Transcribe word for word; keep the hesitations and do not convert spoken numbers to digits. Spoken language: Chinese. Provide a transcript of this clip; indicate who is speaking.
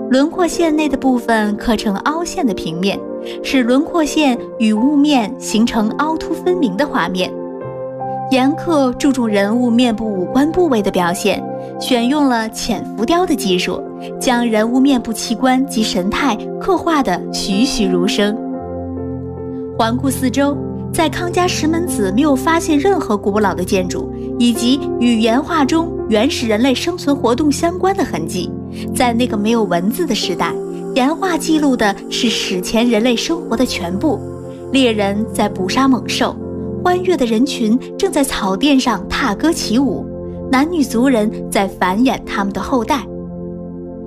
Speaker 1: 轮廓线内的部分刻成凹陷的平面，使轮廓线与雾面形成凹凸分明的画面。颜刻注重人物面部五官部位的表现，选用了浅浮雕的技术，将人物面部器官及神态刻画得栩栩如生。环顾四周，在康家石门子没有发现任何古老的建筑以及与原画中原始人类生存活动相关的痕迹。在那个没有文字的时代，岩画记录的是史前人类生活的全部。猎人在捕杀猛兽，欢悦的人群正在草甸上踏歌起舞，男女族人在繁衍他们的后代。